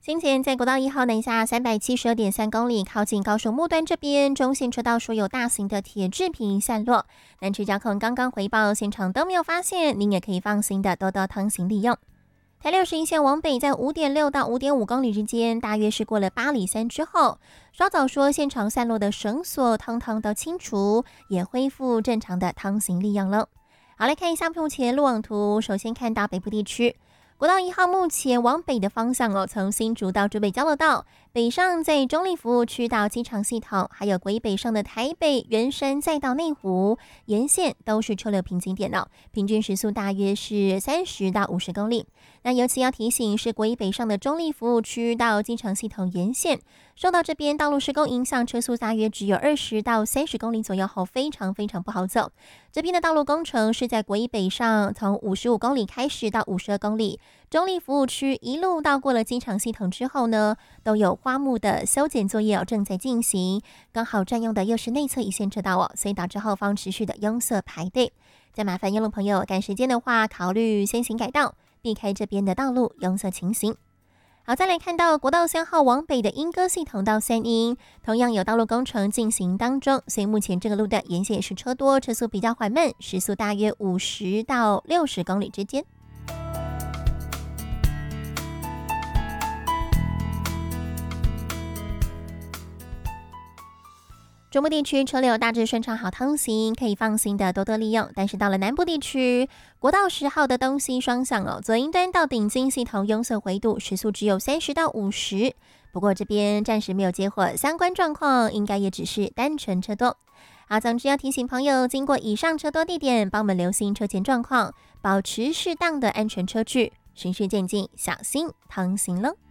先前在国道1号南下372.3公里，靠近高雄末端这边，中线车道说有大型的铁制品散落，南区交控刚刚回报，现场都没有发现，您也可以放心的多多通行利用。台61线往北在5.6到5.5公里之间，大约是过了8里3之后，稍早说现场散落的绳索通通都清除，也恢复正常的通行利用了。好，来看一下目前路网图，首先看到北部地区。国道1号目前往北的方向从新竹到竹北交流道，北上在中立服务区到机场系统，还有轨北上的台北、圆山再到内湖，沿线都是车流瓶颈点平均时速大约是30到50公里。那尤其要提醒是轨北上的中立服务区到机场系统沿线，受到这边道路施工影响，车速大约只有20到30公里左右后，非常不好走。这边的道路工程是在轨北上，从55公里开始到52公里。中立服务区一路到过了机场系统之后呢，都有花木的修剪作业正在进行，刚好占用的又是内侧一线车道所以导致后方持续的拥塞排队。再麻烦用路朋友赶时间的话，考虑先行改道，避开这边的道路拥塞情形。好，再来看到国道3号往北的莺歌系统到三鶯，同样有道路工程进行当中，所以目前这个路段沿线也是车多，车速比较缓慢，时速大约50到60公里之间。中部地区车流大致顺畅好通行，可以放心的多多利用。但是到了南部地区，国道10号的东西双向左营端到顶金系统拥塞回堵，时速只有30到50。不过这边暂时没有接获相关状况，应该也只是单纯车多。好，总之要提醒朋友，经过以上车多地点，帮我们留心车前状况，保持适当的安全车距，循序渐进，小心通行喽。